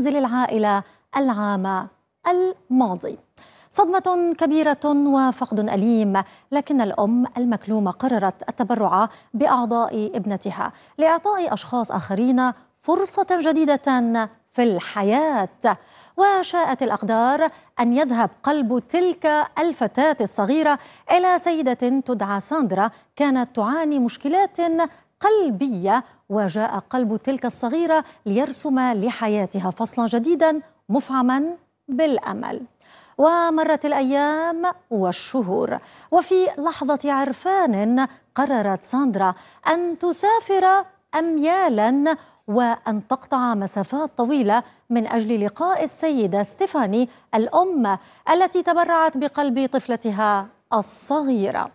منزل العائلة العام الماضي. صدمة كبيرة وفقد أليم، لكن الأم المكلومة قررت التبرع بأعضاء ابنتها لإعطاء أشخاص آخرين فرصة جديدة في الحياة. وشاءت الأقدار أن يذهب قلب تلك الفتاة الصغيرة إلى سيدة تدعى ساندرا كانت تعاني مشكلات قلبية، وجاء قلب تلك الصغيرة ليرسم لحياتها فصلا جديدا مفعما بالأمل. ومرت الأيام والشهور، وفي لحظة عرفان قررت ساندرا أن تسافر أميالا وأن تقطع مسافات طويلة من أجل لقاء السيدة ستيفاني الأم التي تبرعت بقلب طفلتها الصغيرة.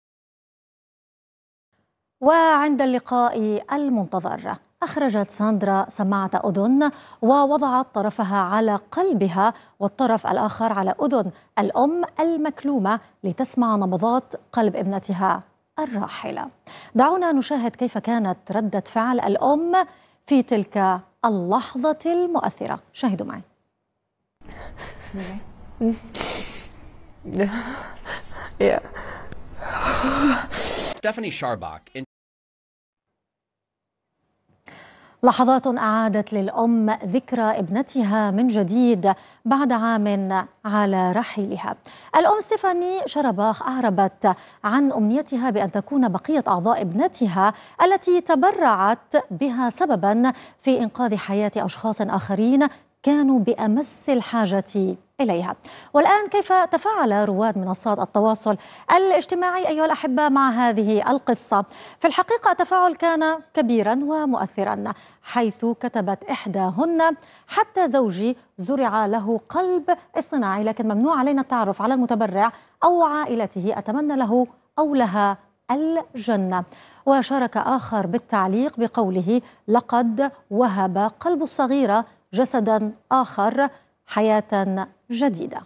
وعند اللقاء المنتظر أخرجت ساندرا سماعة أذن ووضعت طرفها على قلبها والطرف الآخر على أذن الأم المكلومة لتسمع نبضات قلب ابنتها الراحلة. دعونا نشاهد كيف كانت ردة فعل الأم في تلك اللحظة المؤثرة. شاهدوا معي. Stephanie Sharbach. لحظات أعادت للأم ذكرى ابنتها من جديد بعد عام على رحيلها. الأم ستيفاني شارباخ أعربت عن أمنيتها بأن تكون بقية أعضاء ابنتها التي تبرعت بها سببا في إنقاذ حياة أشخاص آخرين كانوا بأمس الحاجة إليها. والآن كيف تفاعل رواد منصات التواصل الاجتماعي أيها الأحبة مع هذه القصة؟ في الحقيقة التفاعل كان كبيرا ومؤثرا، حيث كتبت إحداهن: حتى زوجي زرع له قلب اصطناعي لكن ممنوع علينا التعرف على المتبرع أو عائلته، أتمنى له أو لها الجنة. وشارك آخر بالتعليق بقوله: لقد وهب قلب الصغيرة جسدا آخر حياة جديدة.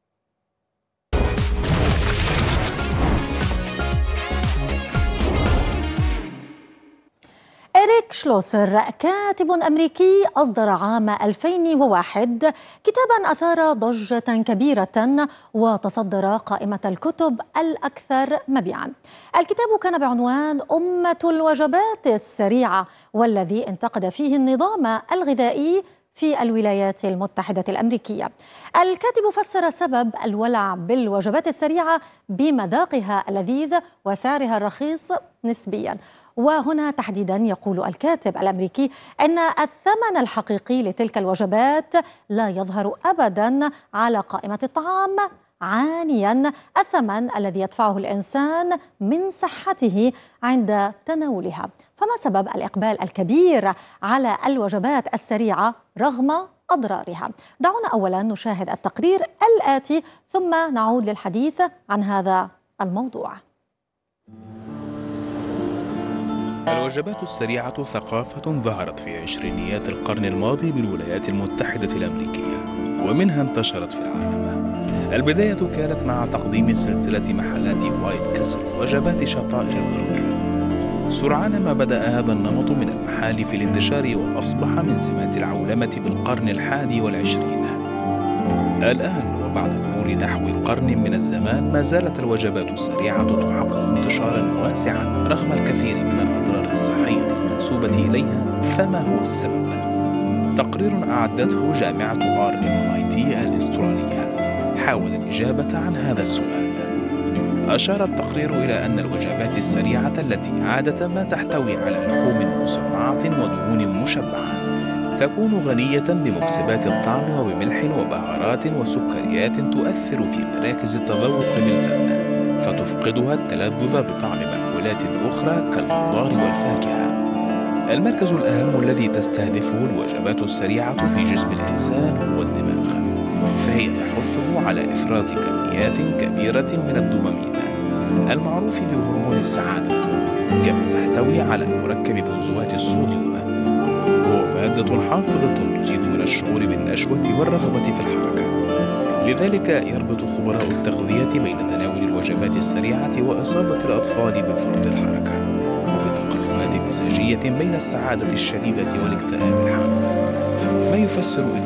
إريك شلوسر كاتب أمريكي أصدر عام 2001 كتابا أثار ضجة كبيرة وتصدر قائمة الكتب الأكثر مبيعا. الكتاب كان بعنوان أمة الوجبات السريعة، والذي انتقد فيه النظام الغذائي في الولايات المتحدة الأمريكية. الكاتب فسر سبب الولع بالوجبات السريعة بمذاقها اللذيذ وسعرها الرخيص نسبيا. وهنا تحديدا يقول الكاتب الأمريكي أن الثمن الحقيقي لتلك الوجبات لا يظهر أبدا على قائمة الطعام، عانيا الثمن الذي يدفعه الإنسان من صحته عند تناولها. فما سبب الإقبال الكبير على الوجبات السريعة رغم أضرارها؟ دعونا أولا نشاهد التقرير الآتي ثم نعود للحديث عن هذا الموضوع. الوجبات السريعة ثقافة ظهرت في عشرينيات القرن الماضي بالولايات المتحدة الأمريكية، ومنها انتشرت في العالم. البداية كانت مع تقديم سلسلة محلات وايت كاسل وجبات شطائر الغرور. سرعان ما بدأ هذا النمط من المحال في الانتشار وأصبح من سمات العولمة بالقرن ال21. الآن وبعد مرور نحو قرن من الزمان ما زالت الوجبات السريعة تحقق انتشارا واسعا رغم الكثير من الأضرار الصحية المنسوبة إليها. فما هو السبب؟ تقرير أعدته جامعة RMIT الأسترالية حاول الإجابة عن هذا السؤال. أشار التقرير إلى أن الوجبات السريعة التي عادة ما تحتوي على لحوم مصنعة ودهون مشبعة تكون غنية بمكسبات الطعم وبملح وبهارات وسكريات تؤثر في مراكز التذوق بالفم، فتفقدها التلذذ بطعم مأكولات أخرى كالخضار والفاكهة. المركز الأهم الذي تستهدفه الوجبات السريعة في جسم الإنسان هو الدماغ، فهي تحثه على إفراز كميات كبيرة من الدوبامين المعروف بهرمون السعادة، كما تحتوي على مركب بنزوات الصوديوم، وهو مادة حافظة تزيد من الشعور بالنشوة والرغبة في الحركة. لذلك يربط خبراء التغذية بين تناول الوجبات السريعة وإصابة الأطفال بفرط الحركة وبتقلبات مزاجية بين السعادة الشديدة والاكتئاب الحاد، ما يفسر